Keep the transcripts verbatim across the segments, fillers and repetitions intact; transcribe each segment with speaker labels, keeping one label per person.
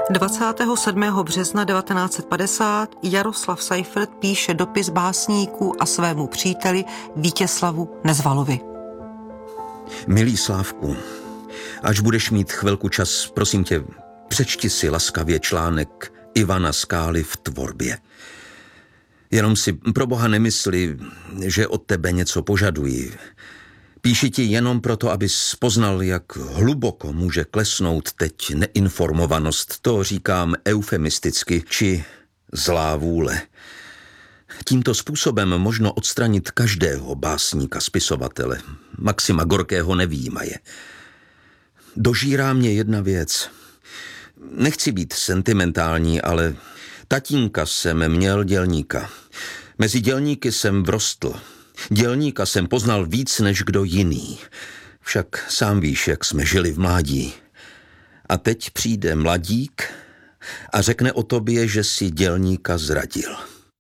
Speaker 1: dvacátého sedmého března devatenáct set padesát Jaroslav Seifert píše dopis básníku a svému příteli Vítězslavu Nezvalovi.
Speaker 2: Milý Slávku, až budeš mít chvilku čas, prosím tě, přečti si laskavě článek Ivana Skály v Tvorbě. Jenom si pro boha nemysli, že od tebe něco požaduji. Píši ti jenom proto, abys poznal, jak hluboko může klesnout teď neinformovanost, to říkám eufemisticky, či zlá vůle. Tímto způsobem možno odstranit každého básníka, spisovatele, Maxima Gorkého nevyjímaje. Dožírá mě jedna věc. Nechci být sentimentální, ale tatínka jsem měl dělníka. Mezi dělníky jsem vrostl. Dělníka jsem poznal víc než kdo jiný. Však sám víš, jak jsme žili v mládí. A teď přijde mladík a řekne o tobě, že si dělníka zradil.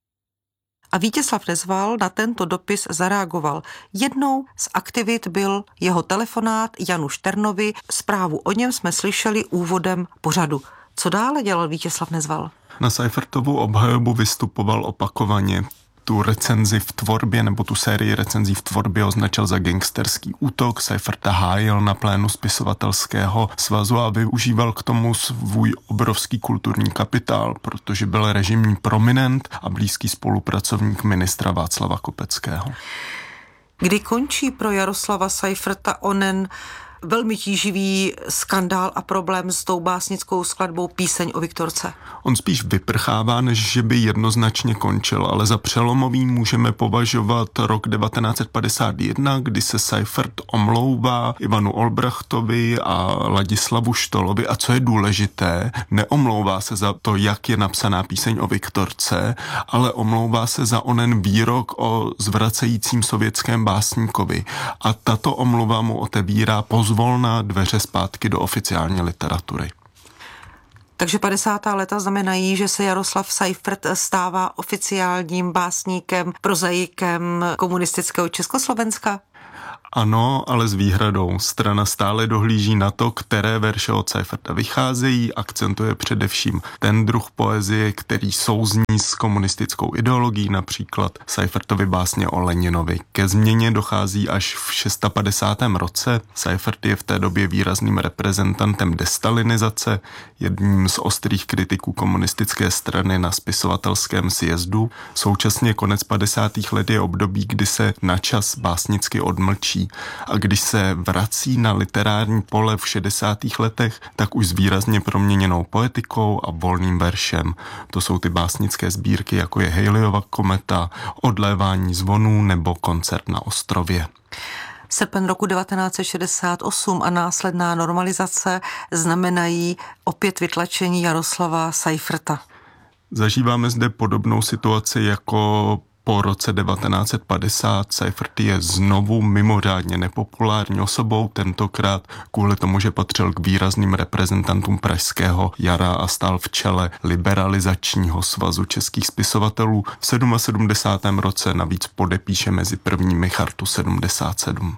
Speaker 1: A Vítězslav Nezval na tento dopis zareagoval. Jednou z aktivit byl jeho telefonát Janu Šternovi. Zprávu o něm jsme slyšeli úvodem pořadu. Co dále dělal Vítězslav Nezval?
Speaker 3: Na Seifertovu obhajobu vystupoval opakovaně. Tu recenzi v Tvorbě, nebo tu sérii recenzí v Tvorbě označil za gangsterský útok. Seiferta hájil na plénu spisovatelského svazu a využíval k tomu svůj obrovský kulturní kapitál, protože byl režimní prominent a blízký spolupracovník ministra Václava Kopeckého.
Speaker 1: Kdy končí pro Jaroslava Seiferta onen velmi tíživý skandál a problém s tou básnickou skladbou Píseň o Viktorce?
Speaker 3: On spíš vyprchává, než že by jednoznačně končil, ale za přelomový můžeme považovat rok devatenáct set padesát jedna, kdy se Seifert omlouvá Ivanu Olbrachtovi a Ladislavu Štolovi a co je důležité, neomlouvá se za to, jak je napsaná Píseň o Viktorce, ale omlouvá se za onen výrok o zvracejícím sovětském básníkovi a tato omluva mu otevírá pozornost volná dveře zpátky do oficiální literatury.
Speaker 1: Takže padesátá léta znamenají, že se Jaroslav Seifert stává oficiálním básníkem, prozaikem komunistického Československa?
Speaker 3: Ano, ale s výhradou. Strana stále dohlíží na to, které verše od Seiferta vycházejí, akcentuje především ten druh poezie, který souzní s komunistickou ideologií, například Seifertovy básně o Leninovi. Ke změně dochází až v padesátém šestém roce. Seifert je v té době výrazným reprezentantem destalinizace, jedním z ostrých kritiků komunistické strany na spisovatelském sjezdu. Současně konec padesátých let je období, kdy se načas básnicky odmlčí. A když se vrací na literární pole v šedesátých letech, tak už s výrazně proměněnou poetikou a volným veršem. To jsou ty básnické sbírky, jako je Haleyova kometa, Odlévání zvonů nebo Koncert na ostrově.
Speaker 1: Srpen roku devatenáct set šedesát osm a následná normalizace znamenají opět vytlačení Jaroslava Seiferta.
Speaker 3: Zažíváme zde podobnou situaci jako po roce devatenáct set padesát. Seifert je znovu mimořádně nepopulární osobou, tentokrát kvůli tomu, že patřil k výrazným reprezentantům pražského jara a stál v čele liberalizačního svazu českých spisovatelů. V sedmdesátém sedmém roce navíc podepíše mezi prvními Chartu sedmdesát sedm.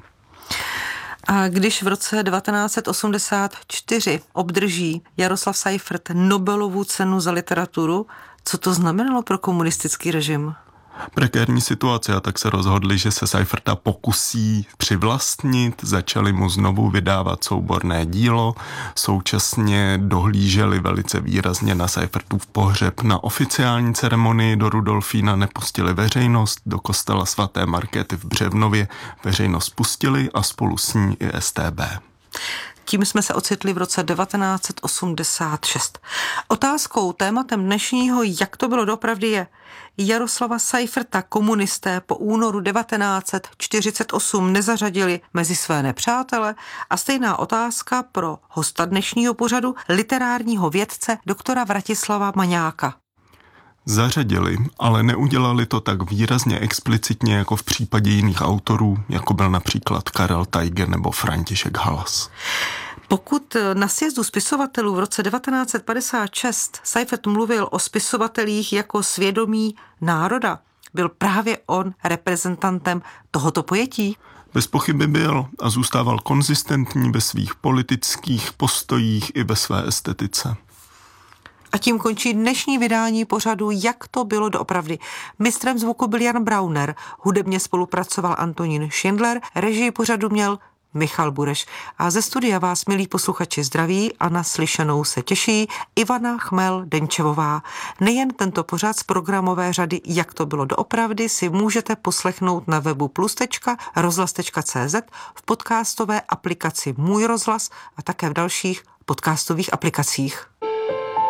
Speaker 1: A když v roce devatenáct set osmdesát čtyři obdrží Jaroslav Seifert Nobelovu cenu za literaturu, co to znamenalo pro komunistický režim?
Speaker 3: Prekérní situace, a tak se rozhodli, že se Seiferta pokusí přivlastnit, začali mu znovu vydávat souborné dílo, současně dohlíželi velice výrazně na Seifertův pohřeb. Na oficiální ceremonii do Rudolfína nepustili veřejnost, do kostela svaté Markéty v Břevnově veřejnost pustili a spolu s ní i S T B.
Speaker 1: Tím jsme se ocitli v roce devatenáct set osmdesát šest. Otázkou, tématem dnešního, jak to bylo doopravdy, je: Jaroslava Seiferta komunisté po únoru devatenáct set čtyřicet osm nezařadili mezi své nepřátele? A stejná otázka pro hosta dnešního pořadu, literárního vědce doktora Vratislava Maňáka.
Speaker 3: Zařadili, ale neudělali to tak výrazně explicitně jako v případě jiných autorů, jako byl například Karel Tajger nebo František Halas.
Speaker 1: Pokud na sjezdu spisovatelů v roce devatenáct set padesát šest Seifert mluvil o spisovatelích jako svědomí národa, byl právě on reprezentantem tohoto pojetí?
Speaker 3: Bez pochyby byl a zůstával konzistentní ve svých politických postojích i ve své estetice.
Speaker 1: A tím končí dnešní vydání pořadu Jak to bylo doopravdy. Mistrem zvuku byl Jan Brauner, hudebně spolupracoval Antonín Schindler, režii pořadu měl Michal Bureš. A ze studia vás, milí posluchači, zdraví a na slyšenou se těší Ivana Chmel-Denčevová. Nejen tento pořad z programové řady Jak to bylo doopravdy si můžete poslechnout na webu plus tečka rozhlas tečka cé zet, v podcastové aplikaci Můj rozhlas a také v dalších podcastových aplikacích.